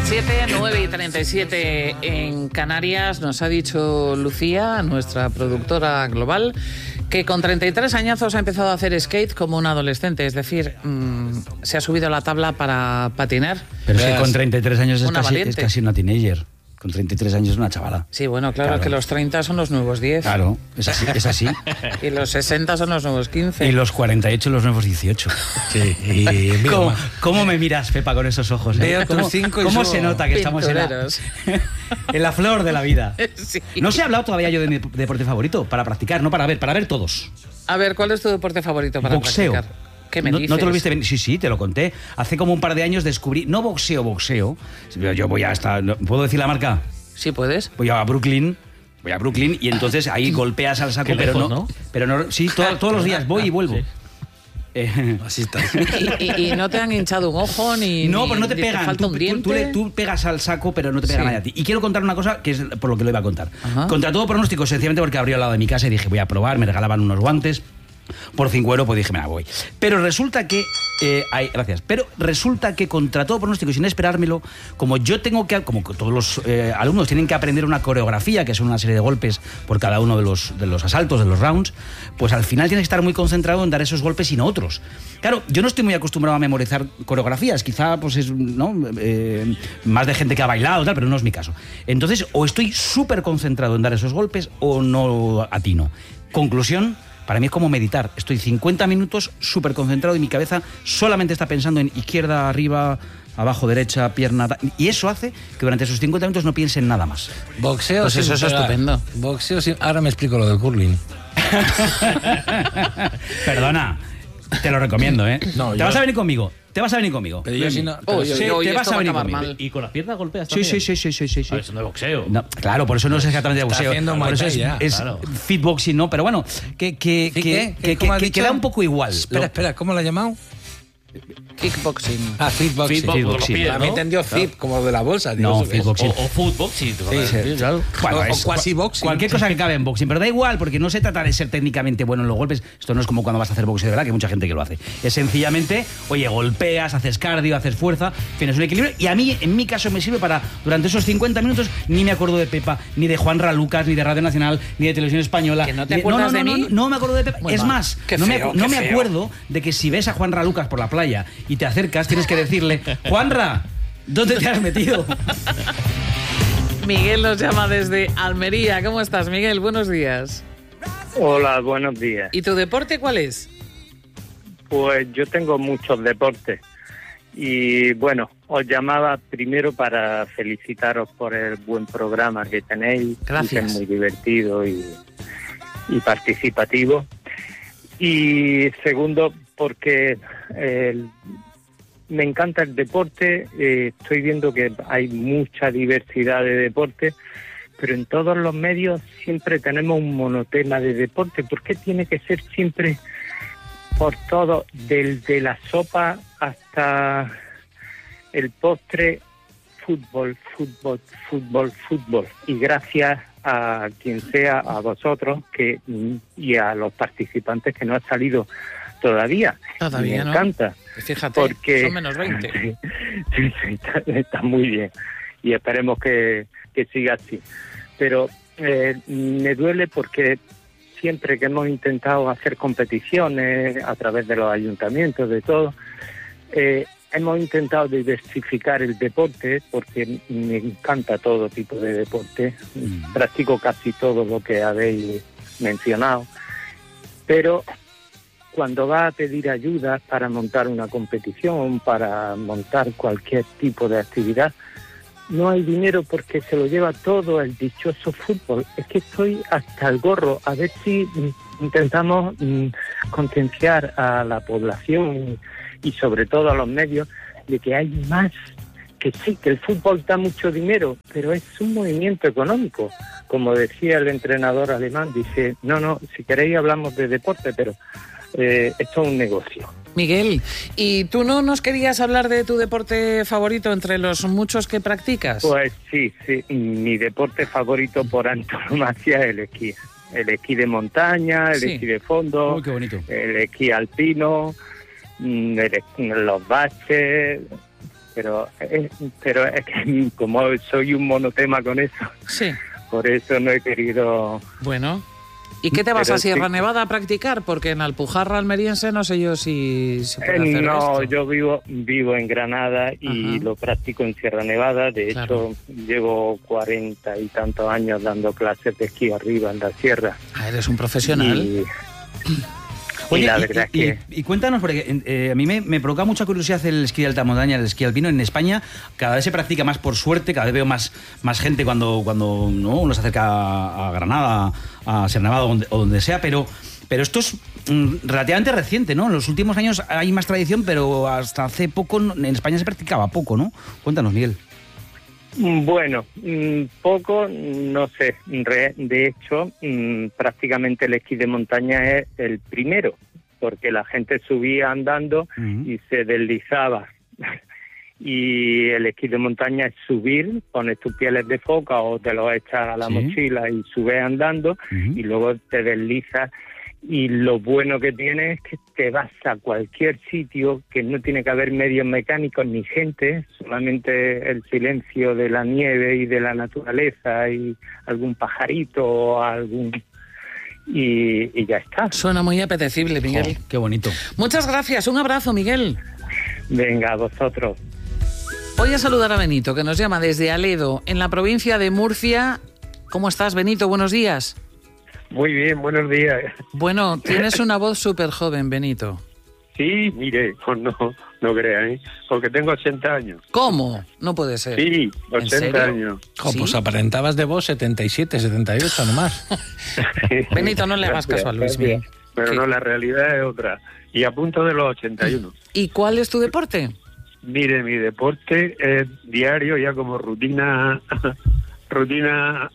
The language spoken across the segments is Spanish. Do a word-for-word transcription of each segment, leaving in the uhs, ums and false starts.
siete, nueve y treinta y siete en Canarias. Nos ha dicho Lucía, nuestra productora global, que con treinta y tres añazos ha empezado a hacer skate como un adolescente. Es decir, mmm, se ha subido a la tabla para patinar. Pero es que con treinta y tres años es una casi, valiente. es casi una teenager. Con treinta y tres años es una chavala. Sí, bueno, claro, Claro. que los treinta son los nuevos diez. Claro, es así. Es así. Y los sesenta son los nuevos quince. Y los cuarenta y ocho los nuevos dieciocho. Sí, y mira, ¿Cómo, ma- ¿Cómo me miras, Pepa, con esos ojos? ¿eh? Veo tus ¿Cómo, cinco y ¿cómo subo. se nota que estamos en la, Pintureros. en la flor de la vida? Sí. No os he hablado todavía yo de mi deporte favorito, para practicar, no para ver, para ver todos. A ver, ¿cuál es tu deporte favorito para Boxeo. practicar? ¿Qué me no, dices? ¿No te lo viste venir? Sí, sí, te lo conté. Hace como un par de años descubrí, no boxeo, boxeo. Yo voy hasta, ¿puedo decir la marca? Sí, puedes. Voy a Brooklyn, voy a Brooklyn y entonces ahí golpeas al saco, Qué pero lejos, no, ¿no? pero no, sí, to- todos los días voy y vuelvo. Sí. Eh, Así está. Y, y- y no te han hinchado un ojo ni. no, ni- pero no te ni pegan. falta Tú, un tú- diente. tú le- tú pegas al saco, pero no te pega Sí. nadie a ti. Y quiero contar una cosa que es por lo que lo iba a contar. Ajá. Contra todo pronóstico, sencillamente porque abrió al lado de mi casa y dije, voy a probar, me regalaban unos guantes. Por cinco euros, pues dije, me la voy. Pero resulta que... Eh, ay, gracias. Pero resulta que contra todo pronóstico, sin esperármelo, como yo tengo que... Como que todos los eh, alumnos tienen que aprender una coreografía, que son una serie de golpes por cada uno de los, de los asaltos, de los rounds, pues al final tienes que estar muy concentrado en dar esos golpes y no otros. Claro, yo no estoy muy acostumbrado a memorizar coreografías. Quizá, pues es, ¿no? Eh, más de gente que ha bailado, tal, pero no es mi caso. Entonces, o estoy súper concentrado en dar esos golpes o no atino. Conclusión... Para mí es como meditar. Estoy cincuenta minutos súper concentrado y mi cabeza solamente está pensando en izquierda, arriba, abajo, derecha, pierna... ta- Y eso hace que durante esos cincuenta minutos no piense en nada más. Boxeo Pues sin eso es pegar. estupendo. Boxeo sin... Ahora me explico lo del curling. Perdona, te lo recomiendo, ¿eh? No, te yo- vas a venir conmigo. Te vas a venir conmigo. Pero yo si no... Uy, pero uy, yo- sí, uy, te esto vas a va a venir acabar conmigo. mal. ¿Y con las piernas golpeas Sí, también? sí, sí, sí, sí, sí, sí. Ah, eso no es boxeo. No, claro, por eso no es exactamente de Está boxeo. haciendo Por Muay eso Thai es, ya, es claro. fitboxing, ¿no? Pero bueno, que, que, ¿Sí, que, qué? que, ¿Cómo has que- dicho? que da un poco igual. Espera, Lo- espera, ¿cómo lo has llamado? Kickboxing. Ah, fitboxing. Fitbox, con los Fitboxing. pies, A mí ¿no? entendió fit, como de la bolsa. Digo, No, ¿eso qué es? fitboxing. O, o fútbol, sí. Sí, sí. claro. Bueno, o, es- o quasi boxing. Cualquier cosa que cabe en boxing, pero da igual, porque no se trata de ser técnicamente bueno en los golpes. Esto no es como cuando vas a hacer boxeo de verdad, que hay mucha gente que lo hace. Es sencillamente, oye, golpeas, haces cardio, haces fuerza, tienes un equilibrio. Y a mí, en mi caso, me sirve para, durante esos cincuenta minutos, ni me acuerdo de Pepa, ni de Juan Ralucas, ni de Radio Nacional, ni de Televisión Española. ¿Que no te ni- acuerdas no, no, de no, mí? No, no me acuerdo de Pepa. Muy es mal. más, Qué no, feo, me, no qué me feo. acuerdo de que si ves a Juan Ralucas por la playa y te acercas, tienes que decirle, Juanra, ¿dónde te has metido? Miguel nos llama desde Almería. ¿Cómo estás, Miguel? Buenos días. Hola, buenos días. ¿Y tu deporte cuál es? Pues yo tengo muchos deportes y bueno, os llamaba primero para felicitaros por el buen programa que tenéis, Gracias. que es muy divertido y, y participativo. Y segundo, porque eh, me encanta el deporte, eh, estoy viendo que hay mucha diversidad de deportes, pero en todos los medios siempre tenemos un monotema de deporte. ¿Por qué tiene que ser siempre por todo, desde la sopa hasta el postre, fútbol, fútbol, fútbol, fútbol? Y gracias a quien sea, a vosotros que y a los participantes que no han salido todavía. Todavía Me no. encanta. Fíjate, Porque son menos veinte. Sí, sí, sí, está, está muy bien y esperemos que, que siga así. Pero eh, me duele porque siempre que hemos intentado hacer competiciones a través de los ayuntamientos, de todo, eh, hemos intentado diversificar el deporte porque me encanta todo tipo de deporte. Mm. Practico casi todo lo que habéis mencionado, pero cuando va a pedir ayuda para montar una competición, para montar cualquier tipo de actividad, no hay dinero porque se lo lleva todo el dichoso fútbol. Es que estoy hasta el gorro. A ver si mm, intentamos mm, concienciar a la población y, y sobre todo a los medios de que hay más, que sí, que el fútbol da mucho dinero, pero es un movimiento económico. Como decía el entrenador alemán, dice, no, no, si queréis hablamos de deporte, pero eh, esto es un negocio. Miguel, ¿y tú no nos querías hablar de tu deporte favorito entre los muchos que practicas? Pues sí, sí, mi deporte favorito por antonomasia es el esquí. El esquí de montaña, el Sí. esquí de fondo, Uy, qué bonito. el esquí alpino, mm, el, los baches, pero, es, pero es que como soy un monotema con eso, Sí. por eso no he querido... Bueno. ¿Y qué te vas Pero a Sierra sí. Nevada a practicar? Porque en Alpujarra almeriense no sé yo si se puede Eh, hacer no, esto. yo vivo vivo en Granada y Ajá. lo practico en Sierra Nevada. De Claro. hecho, llevo cuarenta y tantos años dando clases de esquí arriba en la sierra. Ah, eres un profesional. Y, Oye, y la y, verdad y- es que... y- y cuéntanos, porque eh, a mí me, me provoca mucha curiosidad el esquí de alta montaña, el esquí alpino. En España cada vez se practica más por suerte, cada vez veo más, más gente cuando, cuando ¿no? uno se acerca a, a Granada, a Sierra Nevada o donde, o donde sea, pero, pero esto es mm, relativamente reciente, ¿no? En los últimos años hay más tradición, pero hasta hace poco no- en España se practicaba poco, ¿no? Cuéntanos, Miguel. Bueno, mm, poco, no sé. Re- De hecho, mm, prácticamente el esquí de montaña es el primero, porque la gente subía andando Ujú. y se deslizaba. Y el esquí de montaña es subir, pones tus pieles de foca o te lo echas a la Sí. mochila y subes andando Ujú. y luego te deslizas. Y lo bueno que tiene es que te vas a cualquier sitio, que no tiene que haber medios mecánicos ni gente, solamente el silencio de la nieve y de la naturaleza y algún pajarito o algún... Y, y ya está. Suena muy apetecible, Miguel. Jo, qué bonito. Muchas gracias. Un abrazo, Miguel. Venga, vosotros. Voy a saludar a Benito, que nos llama desde Aledo, en la provincia de Murcia. ¿Cómo estás, Benito? Buenos días. Muy bien, buenos días. Bueno, tienes una voz súper joven, Benito. Sí, mire, pues no, no crean, ¿eh? Porque tengo ochenta años. ¿Cómo? No puede ser. Sí, ¿En ochenta serio? años. Jo, ¿Sí? pues aparentabas de vos setenta y siete, setenta y ocho nomás. Benito, no le hagas Gracias, caso a Luis, gracias. Miguel. Pero ¿Qué? no, la realidad es otra. Y a punto de los ochenta y uno. ¿Y cuál es tu deporte? Mire, mi deporte es diario, ya como rutina, rutina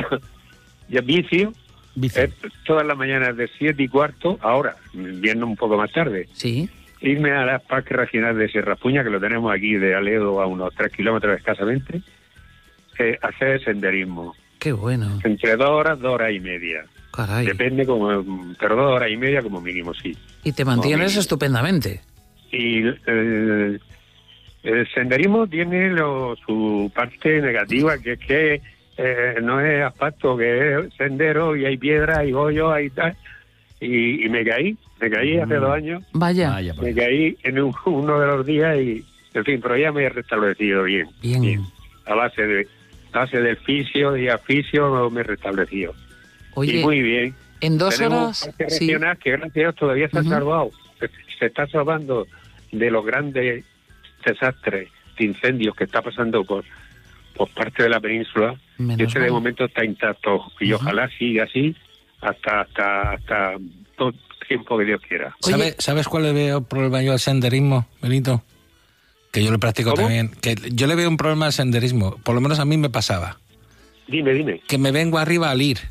de vicio. Bici. Es todas las mañanas de siete y cuarto, ahora, viendo un poco más tarde, Sí. irme al parque regional de Sierra Puña, que lo tenemos aquí de Aledo a unos tres kilómetros escasamente, eh, hacer senderismo. Qué bueno. Entre dos horas, dos horas y media. Caray. Depende, como, pero dos horas y media como mínimo, sí. Y te mantienes Mínimo. estupendamente. Y eh, el senderismo tiene lo- su parte negativa, que es que eh, no es asfalto, que es sendero y hay piedras, hay hoyos, hay tal. Y, y me caí, me caí hace dos años, Vaya. Vaya, por me ahí. caí en un- uno de los días y, en fin, pero ya me he restablecido bien. Bien. A base de a base del fisio y aficio me he restablecido. Y Oye, muy bien. en dos Tenemos horas... un parque Sí. regional que gracias a Dios todavía está Ujú. salvado. Se, se está salvando de los grandes desastres de incendios que está pasando por, por parte de la península. Menos Y este de mal. momento está intacto. Y Ujú. ojalá siga así hasta hasta hasta todo el tiempo que Dios quiera. Oye. ¿Sabe- ¿Sabes cuál le veo problema yo al senderismo, Benito? Que yo lo practico ¿Cómo? también. Que yo le veo un problema al senderismo. Por lo menos a mí me pasaba. Dime, dime. Que me vengo arriba al ir.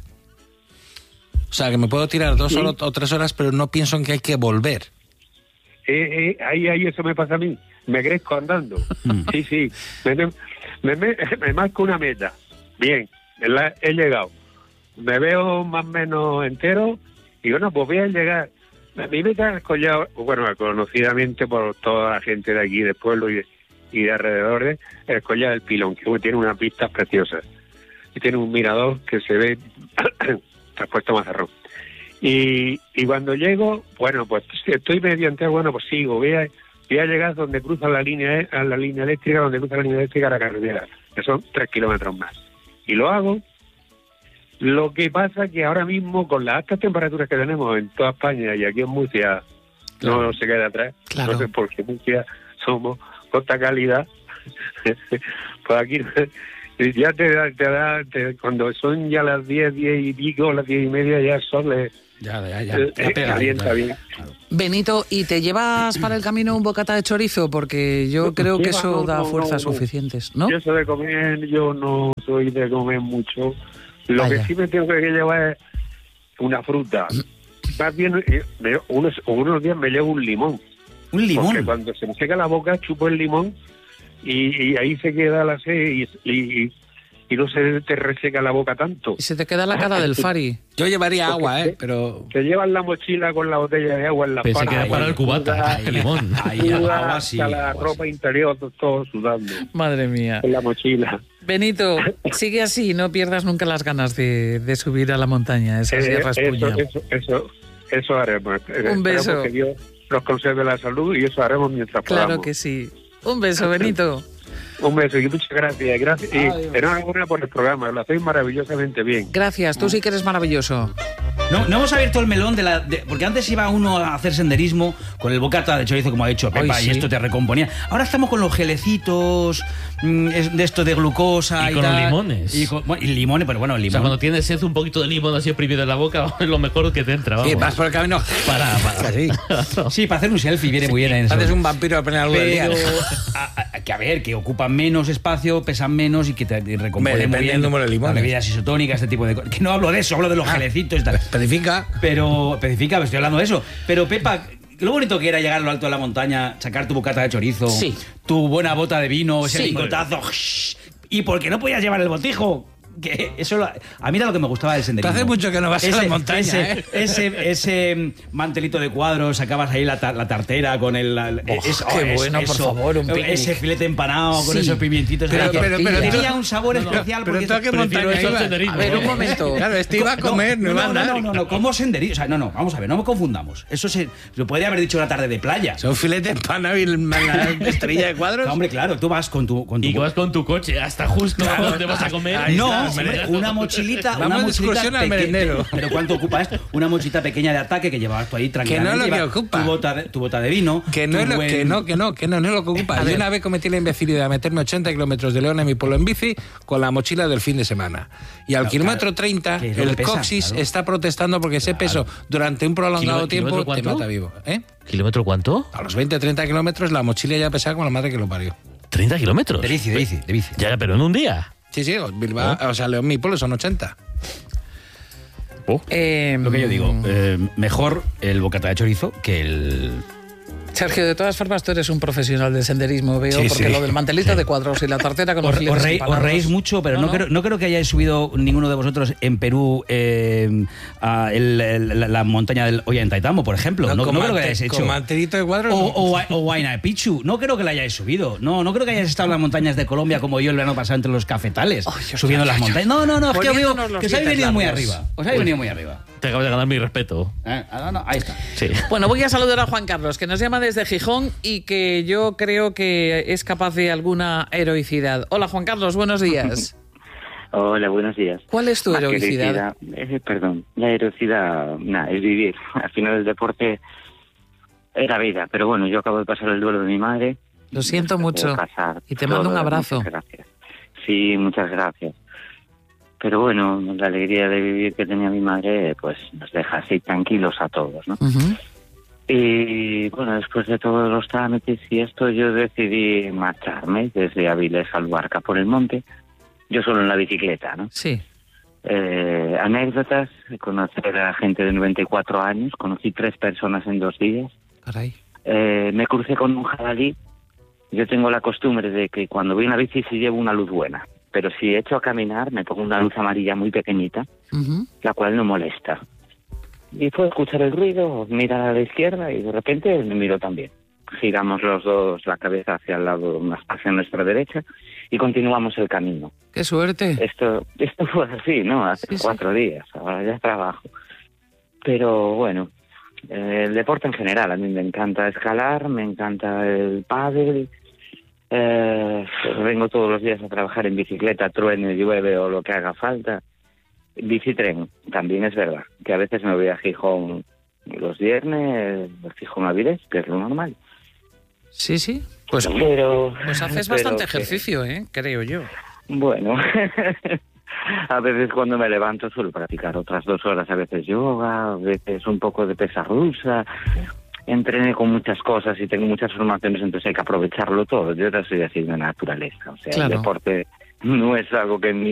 O sea, que me puedo tirar dos Sí. horas o tres horas, pero no pienso en que hay que volver. Eh, eh, ahí, ahí eso me pasa a mí. Me crezco andando. Sí, sí. Me, me, me, me marco una meta. Bien, la- he llegado. Me veo más o menos entero y bueno, pues voy a llegar. Mi meta es Collado, bueno, conocidamente por toda la gente de aquí, del pueblo y de, y de alrededores, el Collado del Pilón, que tiene unas vistas preciosas. Y tiene un mirador que se ve traspuesto Mazarrón. Y, y cuando llego, bueno, pues si estoy medio entero, bueno, pues sigo, voy a, voy a llegar donde cruza la línea a la línea eléctrica, donde cruza la línea eléctrica a la carretera, que son tres kilómetros más. Y lo hago. Lo que pasa que ahora mismo, con las altas temperaturas que tenemos en toda España y aquí en Murcia, Claro. no se queda atrás. Claro. No sé por qué Murcia somos costa cálida. Pues aquí ya te da, te da te- cuando son ya las diez, diez y pico, las diez y media, ya el sol le Ya, ya, ya. eh, ya pega, calienta ya. bien. Benito, ¿y te llevas para el camino un bocata de chorizo? Porque yo No, creo que lleva, eso no, da no, fuerzas no, no. suficientes, ¿no? Yo soy de comer, yo no soy de comer mucho. Lo Vaya. que sí me tengo que llevar es una fruta. Más bien, eh, me- unos, unos días me llevo un limón. Un Porque limón. cuando se me seca la boca, chupo el limón y, y ahí se queda la sed y, y, y no se te reseca la boca tanto. Y se te queda la cara del Fari. Yo llevaría Porque agua, ¿eh? te- Pero... Te llevan la mochila con la botella de agua en la Pensé espalda. que era para el cubata, Ahí, el limón. ahí, Suda agua sí, hasta la agua ropa sí. interior, todo sudando Madre mía. en la mochila. Benito, sigue así, no pierdas nunca las ganas de, de subir a la montaña, esa Eh, Sierra eso, Espuña. eso, eso, eso haremos. Eh, Un beso. Esperemos que Dios nos conserve la salud y eso haremos mientras Claro podamos. que sí. Un beso, Benito. Un beso y muchas gracias. gracias. Y Adiós. enhorabuena por el programa, lo hacéis maravillosamente bien. Gracias, tú sí que eres maravilloso. No, no hemos abierto el melón de la... de- porque antes iba uno a hacer senderismo con el bocata de chorizo, como ha dicho Pepa, Ay, y sí. esto te recomponía. Ahora estamos con los gelecitos mm, es- de esto de glucosa y, Y con tal. los limones. Y, con- bueno, y limones, pero bueno, el O limón... sea, cuando tienes sed, un poquito de limón así exprimido en la boca es lo mejor que te entra, vamos. Sí, vas por el camino... Para, para. Así. Sí, para hacer un selfie viene muy bien en eso. Haces un vampiro a plena luz del día. Pero a- a- que a ver, que ocupan menos espacio, pesan menos y que te y recompone Hombre, muy depende bien del número de limones. las bebidas isotónicas, este tipo de cosas. Que no hablo de eso, hablo de los gelecitos y tal. Especifica. Pero, especifica, estoy hablando de eso. Pero Pepa, lo bonito que era llegar a lo alto de la montaña, sacar tu bocata de chorizo, Sí. tu buena bota de vino, ese Sí. lingotazo, y porque no podías llevar el botijo. Que eso lo- a mí era lo que me gustaba del senderismo. Hace mucho que no vas a la montaña, ese, ¿eh? ese, ese mantelito de cuadros, sacabas ahí la, ta- la tartera con el... la- es- qué es- bueno, por favor, un picnic. Ese filete empanado con Sí. esos pimientitos. Pero- ahí, pero- que pero- tenía un sabor especial. Pero porque tú a qué prefiero montaña eso al ibas? senderismo. A ver, un momento. Claro, este iba a comer, no, iba a no, andar. no, no, no, como senderismo. O sea, no, no, vamos a ver, no me confundamos. Eso se lo podría haber dicho una tarde de playa. Son filetes empanados y la estrella de cuadros. Hombre, claro, tú vas con tu... Con tu Y que vas con tu coche hasta justo donde vas a comer. ahí no, está, hombre, una mochilita, Vamos una de mochilita excursión al peque- merendero. Pero ¿cuánto ocupa esto? Una mochilita pequeña de ataque que llevabas tú ahí tranquilamente. Que no es lo que Llevas ocupa. Tu bota de, tu bota de vino. Que no, tu es lo, buen- que no, que no, que no, no es lo que ocupa. A Yo ver. una vez cometí la imbecilidad de meterme ochenta kilómetros de León en mi pueblo en bici con la mochila del fin de semana. Y al Claro, kilómetro claro. treinta, Que es lo el que pesa, coxis claro. está protestando porque ese peso durante un prolongado Kiló- tiempo ¿kilómetro te cuánto? mata vivo. ¿Eh? ¿Kilómetro cuánto? A los veinte treinta kilómetros la mochila ya pesaba como la madre que lo parió. ¿treinta kilómetros? De bici, de bici, de bici. Ya, pero en un día. Sí, sí, Bilbao, o sea, León, mi pueblo, son ochenta. Eh, Lo que yo digo, eh, mejor el bocata de chorizo que el... Sergio, de todas formas, tú eres un profesional del senderismo, veo, Sí, porque sí. lo del mantelito de cuadros y la tartera con los Os, filetes os reí- os empanados. reís mucho, pero no, Creo, no creo que hayáis subido ninguno de vosotros en Perú eh, a el- el- la, la montaña del Ollantaytambo, por ejemplo. No, no con creo que mante- lo hayáis hecho. Con mantelito de cuadros. O, no. o, o Huayna Picchu, no creo que la hayáis subido. No, no creo que hayáis estado en las montañas de Colombia como yo el verano pasado entre los cafetales, Ay, Dios, subiendo Dios, las Dios. montañas. No, no, no, es que os digo Poniéndonos los que os habéis dientes venido muy largos. arriba. Os habéis venido muy arriba. Te acabo de ganar mi respeto. Eh, ah, no, ahí está. Sí. Bueno, voy a saludar a Juan Carlos, que nos llama desde Gijón y que yo creo que es capaz de alguna heroicidad. Hola, Juan Carlos, buenos días. Hola, buenos días. ¿Cuál es tu Más que heroicidad? heroicidad, eh, perdón, la heroicidad, nada, es vivir. Al final el deporte era vida, pero bueno, yo acabo de pasar el duelo de mi madre. Lo siento Me mucho. puedo casar, Y te mando un todo, abrazo. Muchas gracias. Sí, muchas gracias. Pero bueno, la alegría de vivir que tenía mi madre, pues nos deja así tranquilos a todos, ¿no? Ujú. Y bueno, después de todos los trámites y esto, yo decidí marcharme desde Avilés a Luarca por el monte, yo solo en la bicicleta, ¿no? Sí. Eh, anécdotas, conocer a gente de noventa y cuatro años, conocí tres personas en dos días, Caray. eh, me crucé con un jabalí. Yo tengo la costumbre de que cuando voy en la bici sí llevo una luz buena, pero si echo a caminar me pongo una luz amarilla muy pequeñita, Ujú. la cual no molesta. Y fue escuchar el ruido, mirar a la izquierda y de repente él me miró también. Giramos los dos la cabeza hacia el lado, hacia nuestra derecha y continuamos el camino. Qué suerte. Esto esto fue así, ¿no? Hace Sí, sí. cuatro días, ahora ya trabajo. Pero bueno, eh, el deporte en general, a mí me encanta escalar, me encanta el pádel. Eh, vengo todos los días a trabajar en bicicleta, truene, llueve o lo que haga falta. Bicitren, también es verdad, que a veces me voy a Gijón los viernes, a Gijón a Avilés, que es lo normal. Sí, sí. Pues, Pero, pues haces pero bastante que- ejercicio, ¿eh? Creo yo. Bueno, a veces cuando me levanto suelo practicar otras dos horas, a veces yoga, a veces un poco de pesa rusa. Entrené con muchas cosas y tengo muchas formaciones, entonces hay que aprovecharlo todo. Yo ahora soy así de naturaleza, o sea, Claro. el deporte no es algo que en mi